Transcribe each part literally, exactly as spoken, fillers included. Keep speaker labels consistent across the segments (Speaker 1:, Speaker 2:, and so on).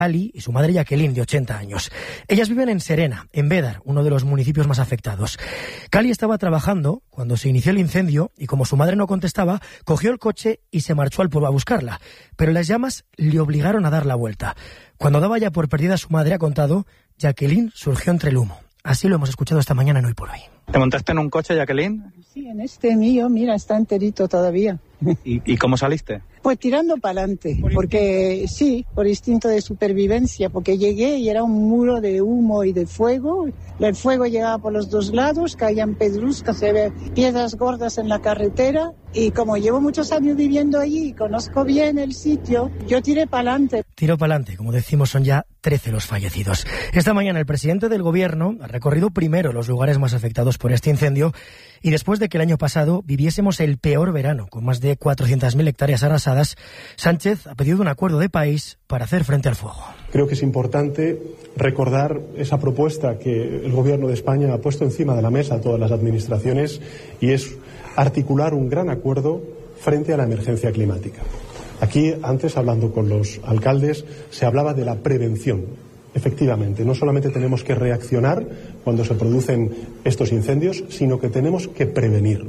Speaker 1: Ali y su madre Jacqueline, de ochenta años. Ellas viven en Serena, en Bédar, uno de los municipios más afectados. Cali estaba trabajando cuando se inició el incendio y como su madre no contestaba, cogió el coche y se marchó al pueblo a buscarla. Pero las llamas le obligaron a dar la vuelta. Cuando daba ya por perdida a su madre, ha contado, Jacqueline surgió entre el humo. Así lo hemos escuchado esta mañana en Hoy por Hoy.
Speaker 2: ¿Te montaste en un coche, Jacqueline?
Speaker 3: Sí, en este mío, mira, está enterito todavía.
Speaker 2: ¿Y, y cómo saliste?
Speaker 3: Pues tirando para adelante, porque sí, por instinto de supervivencia, porque llegué y era un muro de humo y de fuego. El fuego llegaba por los dos lados, caían pedruscas, se ve piedras gordas en la carretera. Y como llevo muchos años viviendo allí y conozco bien el sitio, yo tiré para adelante.
Speaker 1: Tiró para adelante, como decimos, son ya trece los fallecidos. Esta mañana el presidente del gobierno ha recorrido primero los lugares más afectados por este incendio y después de que el año pasado viviésemos el peor verano, con más de cuatrocientas mil hectáreas arrasadas, Sánchez ha pedido un acuerdo de país para hacer frente al fuego.
Speaker 4: Creo que es importante recordar esa propuesta que el Gobierno de España ha puesto encima de la mesa a todas las administraciones y es articular un gran acuerdo frente a la emergencia climática. Aquí, antes, hablando con los alcaldes, se hablaba de la prevención. Efectivamente, no solamente tenemos que reaccionar cuando se producen estos incendios, sino que tenemos que prevenir.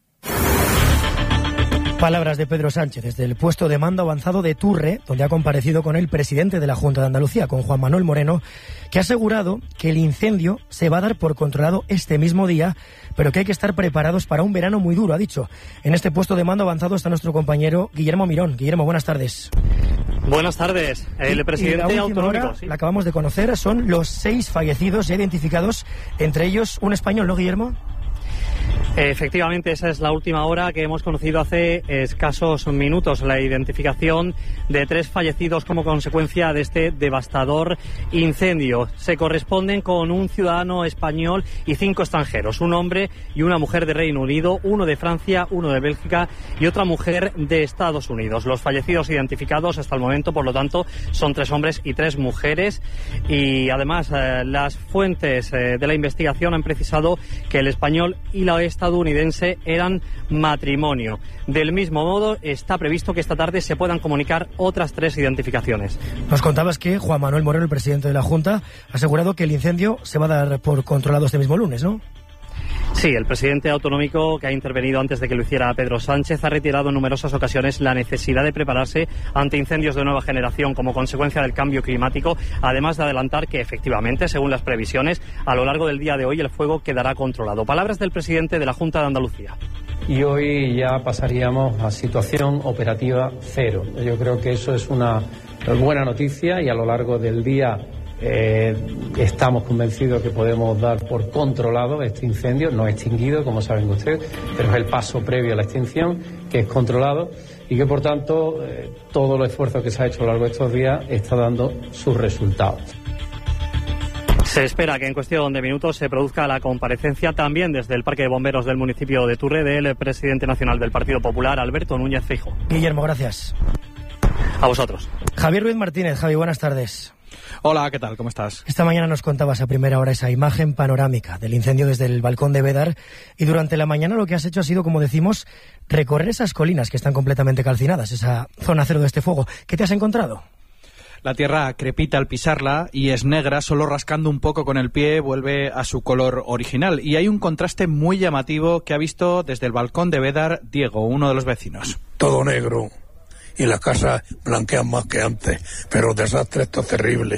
Speaker 1: Palabras de Pedro Sánchez desde el puesto de mando avanzado de Turre, donde ha comparecido con el presidente de la Junta de Andalucía, con Juan Manuel Moreno, que ha asegurado que el incendio se va a dar por controlado este mismo día, pero que hay que estar preparados para un verano muy duro, ha dicho. En este puesto de mando avanzado está nuestro compañero Guillermo Mirón. Guillermo, buenas tardes.
Speaker 5: Buenas tardes. El
Speaker 1: y,
Speaker 5: presidente
Speaker 1: y la
Speaker 5: autonómico.
Speaker 1: Hora,
Speaker 5: ¿sí?
Speaker 1: La acabamos de conocer, son los seis fallecidos ya identificados, entre ellos un español, ¿no, Guillermo?
Speaker 5: Efectivamente, esa es la última hora que hemos conocido hace escasos minutos, la identificación de tres fallecidos como consecuencia de este devastador incendio. Se corresponden con un ciudadano español y cinco extranjeros, un hombre y una mujer de Reino Unido, uno de Francia, uno de Bélgica y otra mujer de Estados Unidos. Los fallecidos identificados hasta el momento, por lo tanto, son tres hombres y tres mujeres y además eh, las fuentes eh, de la investigación han precisado que el español y la estadounidense eran matrimonio. Del mismo modo, está previsto que esta tarde se puedan comunicar otras tres identificaciones.
Speaker 1: Nos contabas que Juan Manuel Moreno, el presidente de la Junta, ha asegurado que el incendio se va a dar por controlado este mismo lunes, ¿no?
Speaker 5: Sí, el presidente autonómico, que ha intervenido antes de que lo hiciera Pedro Sánchez, ha reiterado en numerosas ocasiones la necesidad de prepararse ante incendios de nueva generación como consecuencia del cambio climático, además de adelantar que efectivamente, según las previsiones, a lo largo del día de hoy el fuego quedará controlado. Palabras del presidente de la Junta de Andalucía.
Speaker 6: Y hoy ya pasaríamos a situación operativa cero. Yo creo que eso es una buena noticia y a lo largo del día Eh, estamos convencidos que podemos dar por controlado este incendio, no extinguido, como saben ustedes, pero es el paso previo a la extinción, que es controlado y que, por tanto, eh, todo el esfuerzo que se ha hecho a lo largo de estos días está dando sus resultados.
Speaker 5: Se espera que en cuestión de minutos se produzca la comparecencia también desde el Parque de Bomberos del municipio de Turre del presidente nacional del Partido Popular, Alberto Núñez Feijóo.
Speaker 1: Guillermo, gracias.
Speaker 5: A vosotros.
Speaker 1: Javier Ruiz Martínez. Javi, buenas tardes.
Speaker 2: Hola, ¿qué tal? ¿Cómo estás?
Speaker 1: Esta mañana nos contabas a primera hora esa imagen panorámica del incendio desde el balcón de Bédar y durante la mañana lo que has hecho ha sido, como decimos, recorrer esas colinas que están completamente calcinadas, esa zona cero de este fuego. ¿Qué te has encontrado?
Speaker 2: La tierra crepita al pisarla y es negra, solo rascando un poco con el pie vuelve a su color original. Y hay un contraste muy llamativo que ha visto desde el balcón de Bédar Diego, uno de los vecinos.
Speaker 7: Todo negro. Y las casas blanquean más que antes, pero el desastre esto es terrible.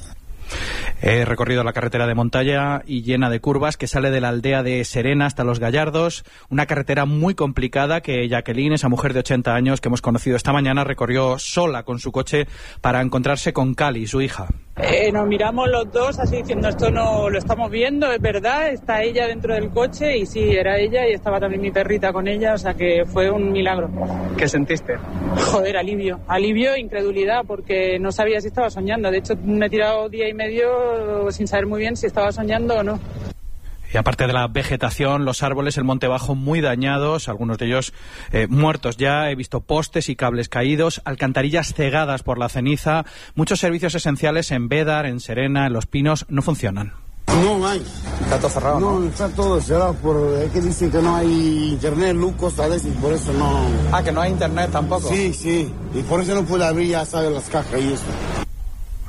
Speaker 2: He recorrido la carretera de montaña y llena de curvas que sale de la aldea de Serena hasta Los Gallardos, una carretera muy complicada que Jacqueline, esa mujer de ochenta años que hemos conocido esta mañana, recorrió sola con su coche para encontrarse con Cali, su hija.
Speaker 8: Eh, nos miramos los dos así diciendo, esto no lo estamos viendo, es verdad, está ella dentro del coche y sí, era ella y estaba también mi perrita con ella, o sea que fue un milagro.
Speaker 2: ¿Qué sentiste?
Speaker 8: Joder, alivio, alivio e incredulidad porque no sabía si estaba soñando, de hecho me he tirado día y medio sin saber muy bien si estaba soñando o no.
Speaker 2: Y aparte de la vegetación, los árboles, el monte bajo muy dañados, algunos de ellos eh, muertos ya. He visto postes y cables caídos, alcantarillas cegadas por la ceniza. Muchos servicios esenciales en Bédar, en Serena, en Los Pinos, no funcionan.
Speaker 9: No hay.
Speaker 2: ¿Está todo cerrado?
Speaker 9: No, no, está todo cerrado. Por, es que dicen que no hay internet, luz, cosas de eso, y por eso no...
Speaker 2: Ah, que no hay internet tampoco.
Speaker 9: Sí, sí. Y por eso no puede abrir, ya sabes, las cajas y eso.